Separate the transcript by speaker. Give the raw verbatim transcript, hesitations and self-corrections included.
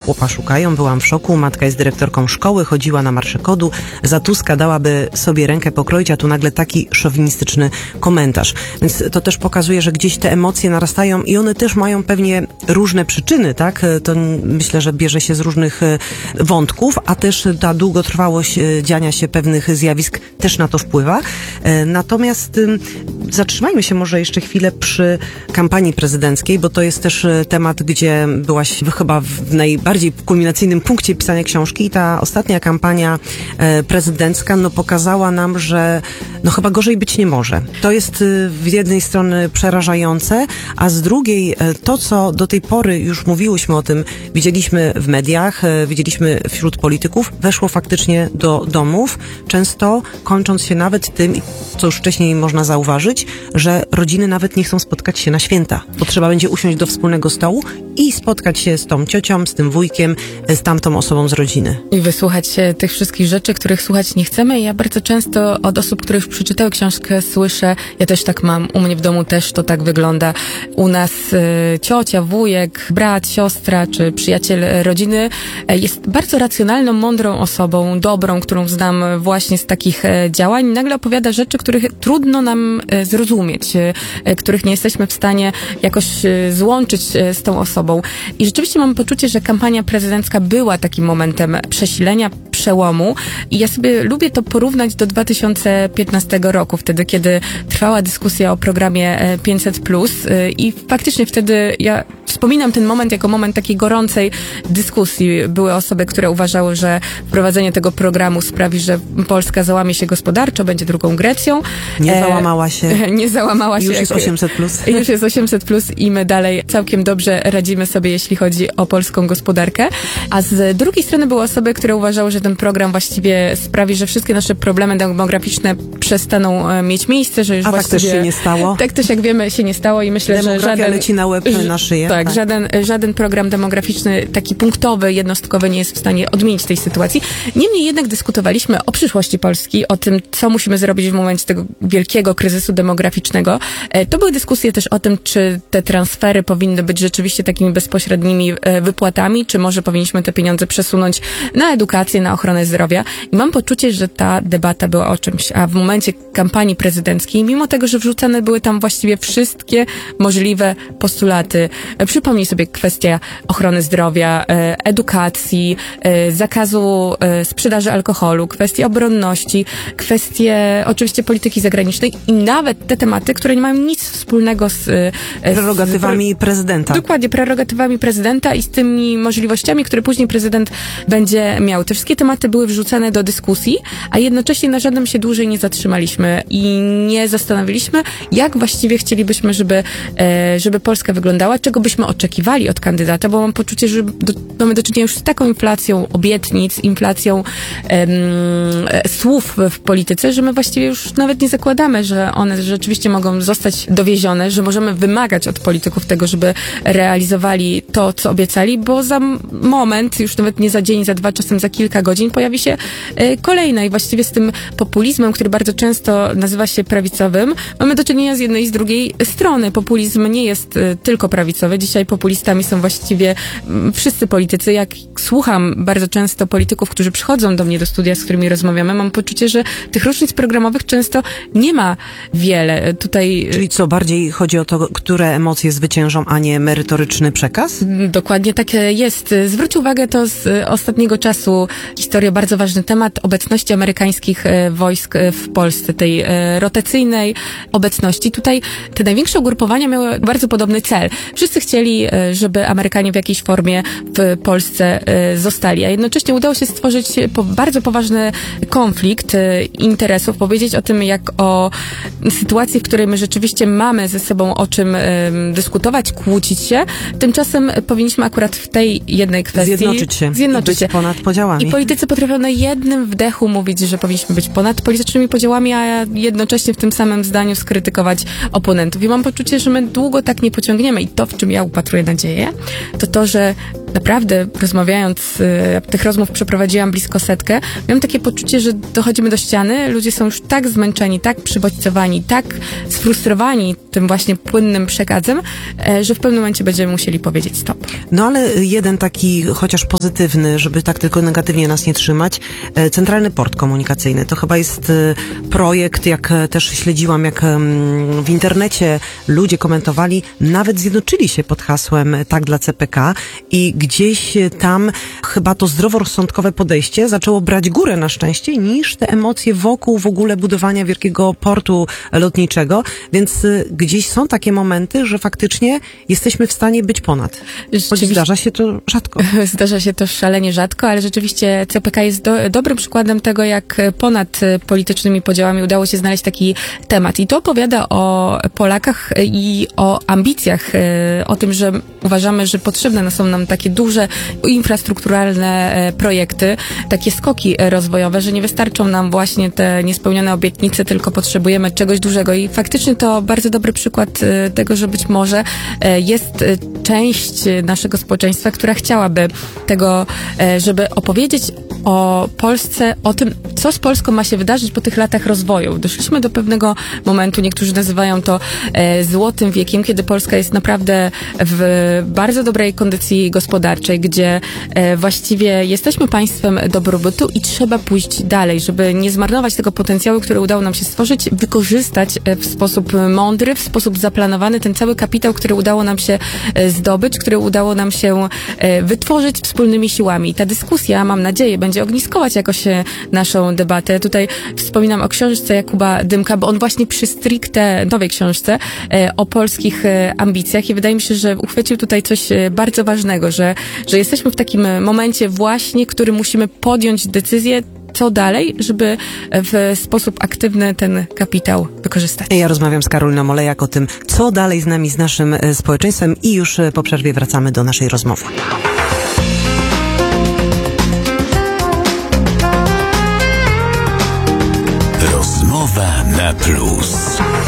Speaker 1: chłopa szukają, byłam w szoku, matka jest dyrektorką szkoły, chodziła na marsze kodu, za Tuska dałaby sobie rękę pokroić, a tu nagle taki szowinistyczny komentarz. Więc to też pokazuje, że gdzieś te emocje narastają i one też mają pewnie różne przyczyny, tak? To myślę, że bierze się z różnych wątków, a też ta długotrwałość dziania się pewnych zjawisk też na to wpływa. Natomiast zatrzymajmy się może jeszcze chwilę przy kampanii prezydenckiej, bo to jest też temat, gdzie byłaś chyba w najbardziej kulminacyjnym punkcie pisania książki i ta ostatnia kampania prezydencka no pokazała nam, że no chyba gorzej być nie może. To jest z jednej strony przerażające, a z drugiej to, co do tej pory już mówiłyśmy o tym, widzieliśmy w mediach, widzieliśmy wśród polityków, weszło faktycznie do domów, często kończąc się nawet tym, co już wcześniej można zauważyć, że rodziny nawet nie chcą spotkać się na święta, bo trzeba będzie usiąść do wspólnego stołu i spotkać się z tą ciocią, z tym wujkiem, z tamtą osobą z rodziny.
Speaker 2: I wysłuchać się tych wszystkich rzeczy, których słuchać nie chcemy. Ja bardzo często od osób, które już przeczytały książkę, słyszę, ja też tak mam, u mnie w domu też to tak wygląda. U nas y, ciocia, wujek, brat, siostra czy przyjaciel rodziny y, jest bardzo racjonalną, mądrą osobą, dobrą, którą znam właśnie z takich y, działań. Nagle opowiada rzeczy, których trudno nam y, zrozumieć, y, których nie jesteśmy w stanie jakoś y, złączyć y, z tą osobą. I rzeczywiście mam poczucie, że kampania prezydencka była takim momentem przesilenia, przełomu. I ja sobie lubię to porównać do dwa tysiące piętnastego roku, wtedy, kiedy trwała dyskusja o programie pięćset plus i faktycznie wtedy ja wspominam ten moment jako moment takiej gorącej dyskusji. Były osoby, które uważały, że wprowadzenie tego programu sprawi, że Polska załamie się gospodarczo, będzie drugą Grecją.
Speaker 1: Nie załamała się.
Speaker 2: E, nie załamała się.
Speaker 1: Już jest osiemset plus.
Speaker 2: Już jest osiemset plus i my dalej całkiem dobrze radzimy sobie, jeśli chodzi o polską gospodarkę. A z drugiej strony były osoby, które uważały, że ten program właściwie sprawi, że wszystkie nasze problemy demograficzne przestaną mieć miejsce, że już
Speaker 1: A
Speaker 2: właściwie...
Speaker 1: tak też się nie stało?
Speaker 2: Tak też, jak wiemy, się nie stało i myślę,
Speaker 1: Demografia
Speaker 2: że żaden...
Speaker 1: leci na łeb, na szyję.
Speaker 2: Tak, tak. Żaden, żaden program demograficzny, taki punktowy, jednostkowy nie jest w stanie odmienić tej sytuacji. Niemniej jednak dyskutowaliśmy o przyszłości Polski, o tym, co musimy zrobić w momencie tego wielkiego kryzysu demograficznego. To były dyskusje też o tym, czy te transfery powinny być rzeczywiście takimi bezpośrednimi wypłatami, czy może powinniśmy te pieniądze przesunąć na edukację, na ochronę zdrowia. I mam poczucie, że ta debata była o czymś, a w momencie kampanii prezydenckiej, mimo tego, że wrzucane były tam właściwie wszystkie możliwe postulaty, przypomnij sobie kwestia ochrony zdrowia, edukacji, zakazu sprzedaży alkoholu, kwestie obronności, kwestie oczywiście polityki zagranicznej i nawet te tematy, które nie mają nic wspólnego z... z
Speaker 1: prerogatywami prezydenta.
Speaker 2: Dokładnie, prerogatywami prezydenta i z tymi możliwościami, które później prezydent będzie miał. Te wszystkie tematy były wrzucane do dyskusji, a jednocześnie na żadnym się dłużej nie zatrzymaliśmy i nie zastanowiliśmy, jak właściwie chcielibyśmy, żeby, żeby Polska wyglądała, czego byśmy oczekiwali od kandydata, bo mam poczucie, że do, mamy do czynienia już z taką inflacją obietnic, inflacją em, słów w polityce, że my właściwie już nawet nie zakładamy, że one rzeczywiście mogą zostać dowiezione, że możemy wymagać od polityków tego, żeby realizowali to, co obiecali, bo za moment, już nawet nie za dzień, za dwa, czasem za kilka godzin pojawi się e, kolejna i właściwie z tym populizmem, który bardzo często nazywa się prawicowym, mamy do czynienia z jednej i z drugiej strony. Populizm nie jest e, tylko prawicowy. Dzisiaj populistami są właściwie m, wszyscy politycy. Jak słucham bardzo często polityków, którzy przychodzą do mnie do studia, z którymi rozmawiamy, mam poczucie, że tych różnic programowych często nie ma wiele. Tutaj...
Speaker 1: Czyli co, bardziej chodzi o to, które emocje zwyciężą, a nie merytoryczny przekaz?
Speaker 2: Dokładnie tak jest. Zwróć uwagę, to z ostatniego czasu historia, bardzo ważny temat obecności amerykańskich wojsk w Polsce, tej rotacyjnej obecności. Tutaj te największe ugrupowania miały bardzo podobny cel. Wszyscy chcieli, żeby Amerykanie w jakiejś formie w Polsce zostali, a jednocześnie udało się stworzyć bardzo poważny konflikt interesów, powiedzieć o tym, jak o sytuacji, w której my rzeczywiście mamy ze sobą o czym dyskutować, kłócić się. Tymczasem powinniśmy akurat w tej jednej kwestii
Speaker 1: zjednoczyć się
Speaker 2: zjednoczyć
Speaker 1: i być
Speaker 2: się.
Speaker 1: ponad podziałami.
Speaker 2: I politycy potrafią na jednym wdechu mówić, że powinniśmy być ponad politycznymi podziałami, a jednocześnie w tym samym zdaniu skrytykować oponentów. I mam poczucie, że my długo tak nie pociągniemy. I to, w czym ja upatruję nadzieję, to to, że naprawdę rozmawiając, y, tych rozmów przeprowadziłam blisko setkę, miałam takie poczucie, że dochodzimy do ściany, ludzie są już tak zmęczeni, tak przybodźcowani, tak sfrustrowani tym właśnie płynnym przekazem, e, że w pewnym momencie będziemy musieli powiedzieć stop.
Speaker 1: No ale jeden taki, chociaż pozytywny, żeby tak tylko negatywnie nas nie trzymać, e, Centralny Port Komunikacyjny. To chyba jest e, projekt, jak e, też śledziłam, jak e, w internecie ludzie komentowali, nawet zjednoczyli się pod hasłem tak dla C P K i gdzieś tam chyba to zdroworozsądkowe podejście zaczęło brać górę na szczęście niż te emocje wokół w ogóle budowania wielkiego portu lotniczego, więc e, gdzieś są takie momenty, że faktycznie jesteśmy w stanie być ponad. Choć zdarza się to rzadko.
Speaker 2: Zdarza się to szalenie rzadko, ale rzeczywiście C P K jest do, dobrym przykładem tego, jak ponad politycznymi podziałami udało się znaleźć taki temat. I to opowiada o Polakach i o ambicjach, o tym, że uważamy, że potrzebne są nam takie duże infrastrukturalne projekty, takie skoki rozwojowe, że nie wystarczą nam właśnie te niespełnione obietnice, tylko potrzebujemy czegoś dużego. I faktycznie to bardzo dobry przykład tego, że być może jest część naszego społeczeństwa, która chciałaby tego, żeby opowiedzieć o Polsce, o tym, co z Polską ma się wydarzyć po tych latach rozwoju. Doszliśmy do pewnego momentu, niektórzy nazywają to e, złotym wiekiem, kiedy Polska jest naprawdę w bardzo dobrej kondycji gospodarczej, gdzie e, właściwie jesteśmy państwem dobrobytu i trzeba pójść dalej, żeby nie zmarnować tego potencjału, który udało nam się stworzyć, wykorzystać e, w sposób mądry, w sposób zaplanowany ten cały kapitał, który udało nam się e, zdobyć, który udało nam się e, wytworzyć wspólnymi siłami. I ta dyskusja, mam nadzieję, będzie ogniskować jakoś e, naszą debatę. Tutaj wspominam o książce Jakuba Dymka, bo on właśnie przy stricte nowej książce e, o polskich e, ambicjach i wydaje mi się, że uchwycił tutaj coś e, bardzo ważnego, że, że jesteśmy w takim momencie właśnie, który musimy podjąć decyzję, co dalej, żeby w sposób aktywny ten kapitał wykorzystać.
Speaker 1: Ja rozmawiam z Karoliną Olejak o tym, co dalej z nami, z naszym e, społeczeństwem i już e, po przerwie wracamy do naszej rozmowy.
Speaker 3: Rozmowa na plus.